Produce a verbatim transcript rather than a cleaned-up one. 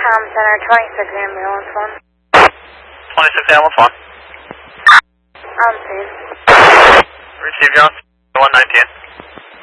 Com Center, twenty-six ambulance one. twenty-six ambulance one. On scene. Receive John, one nineteen.